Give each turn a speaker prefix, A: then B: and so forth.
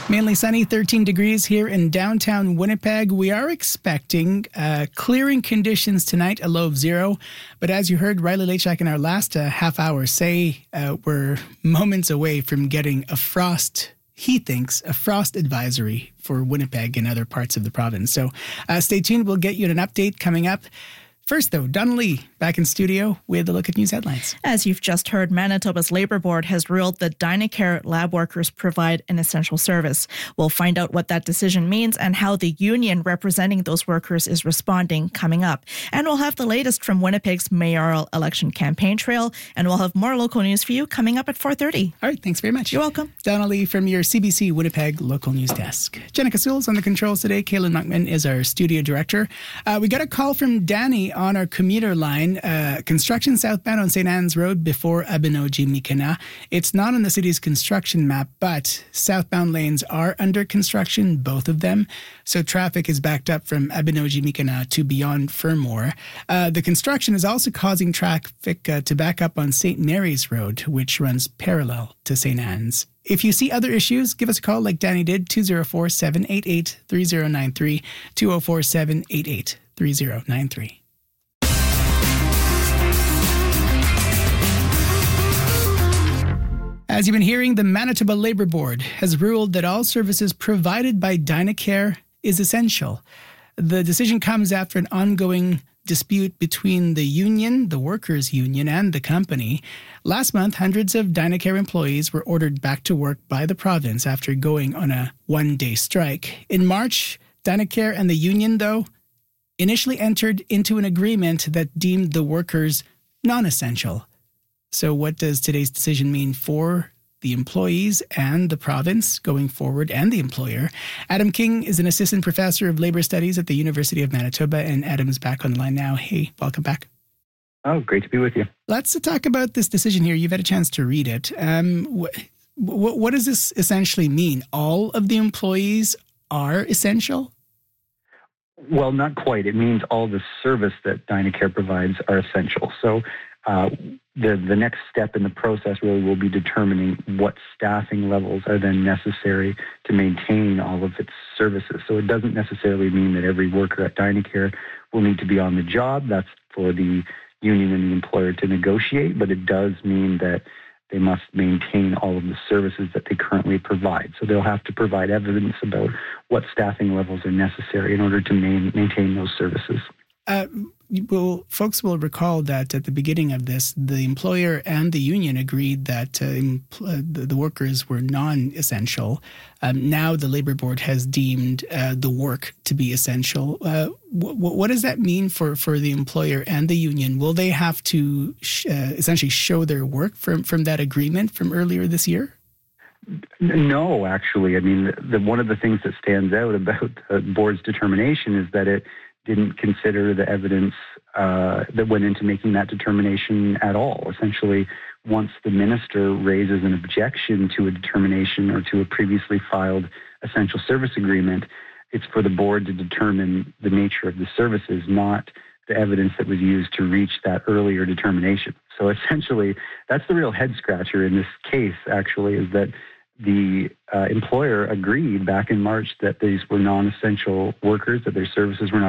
A: Mainly sunny, 13 degrees here in downtown Winnipeg. We are expecting clearing conditions tonight, a low of 0. But as you heard Riley Lachak in our last half hour say, we're moments away from getting a frost, he thinks, a frost advisory for Winnipeg and other parts of the province. So stay tuned. We'll get you an update coming up. First, though, Donna Lee back in studio with a look at news headlines.
B: As you've just heard, Manitoba's Labour Board has ruled that Dynacare lab workers provide an essential service. We'll find out what that decision means and how the union representing those workers is responding coming up. And we'll have the latest from Winnipeg's mayoral election campaign trail, and we'll have more local news for you coming up at 4:30.
A: All right, thanks very much.
B: You're welcome.
A: Donna Lee from your CBC Winnipeg local news desk. Jenica Sewell's on the controls today. Kaylin Muckman is our studio director. We got a call from Danny on our commuter line, construction southbound on St. Anne's Road before Abinogi-Mikana. It's not on the city's construction map, but southbound lanes are under construction, both of them. So traffic is backed up from Abinogi-Mikana to beyond Fermor. The construction is also causing traffic to back up on St. Mary's Road, which runs parallel to St. Anne's. If you see other issues, give us a call like Danny did, 204-788-3093, 204-788-3093. As you've been hearing, the Manitoba Labour Board has ruled that all services provided by Dynacare is essential. The decision comes after an ongoing dispute between the union, the workers' union, and the company. Last month, hundreds of Dynacare employees were ordered back to work by the province after going on a one-day strike. In March, Dynacare and the union, though, initially entered into an agreement that deemed the workers non-essential. So what does today's decision mean for the employees and the province going forward, and the employer? Adam King is an assistant professor of labor studies at the University of Manitoba, and Adam's back on the line now. Hey, welcome back.
C: Oh, great to be with you.
A: Let's talk about this decision here. You've had a chance to read it. What does this essentially mean? All of the employees are essential?
C: Well, not quite. It means all the service that Dynacare provides are essential. So the next step in the process really will be determining what staffing levels are then necessary to maintain all of its services. So it doesn't necessarily mean that every worker at Dynacare will need to be on the job. That's for the union and the employer to negotiate, but it does mean that they must maintain all of the services that they currently provide. So they'll have to provide evidence about what staffing levels are necessary in order to maintain those services.
A: Folks will recall that at the beginning of this, the employer and the union agreed that the workers were non-essential. Now the Labour Board has deemed the work to be essential. What does that mean for the employer and the union? Will they have to essentially show their work from that agreement from earlier this year?
C: No, actually. I mean, one of the things that stands out about the board's determination is that it didn't consider the evidence that went into making that determination at all. Essentially, once the minister raises an objection to a determination or to a previously filed essential service agreement, it's for the board to determine the nature of the services, not the evidence that was used to reach that earlier determination. So essentially, that's the real head scratcher in this case, actually, is that the employer agreed back in March that these were non-essential workers, that their services were not